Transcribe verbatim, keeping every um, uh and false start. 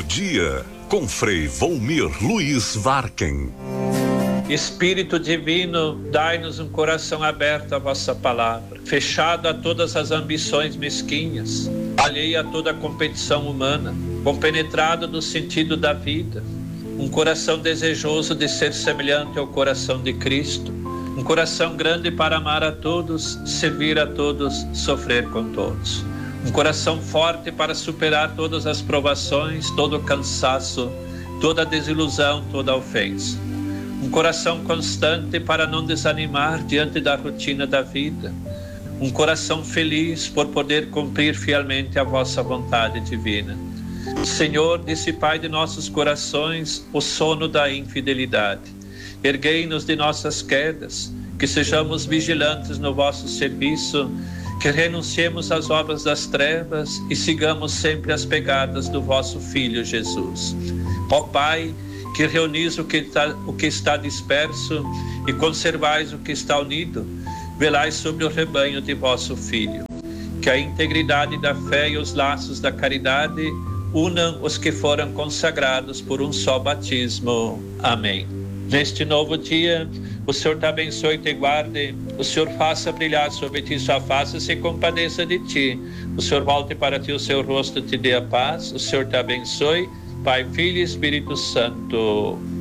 do dia, com Frei Volmir Luiz Varken. Espírito Divino, dai-nos um coração aberto à vossa palavra, fechado a todas as ambições mesquinhas, alheio a toda a competição humana, compenetrado no sentido da vida, um coração desejoso de ser semelhante ao coração de Cristo, um coração grande para amar a todos, servir a todos, sofrer com todos. Um coração forte para superar todas as provações, todo o cansaço, toda a desilusão, toda a ofensa. Um coração constante para não desanimar diante da rotina da vida. Um coração feliz por poder cumprir fielmente a vossa vontade divina. Senhor, dissipai de nossos corações o sono da infidelidade. Erguei-nos de nossas quedas, que sejamos vigilantes no vosso serviço, que renunciemos às obras das trevas e sigamos sempre as pegadas do vosso Filho Jesus. Ó Pai, que reunis o que está, o que está disperso e conservais o que está unido, velai sobre o rebanho de vosso Filho. Que a integridade da fé e os laços da caridade unam os que foram consagrados por um só batismo. Amém. Neste novo dia, o Senhor te abençoe e te guarde, o Senhor faça brilhar sobre ti sua face e se compadeça de ti. O Senhor volte para ti o seu rosto e te dê a paz. O Senhor te abençoe, Pai, Filho e Espírito Santo.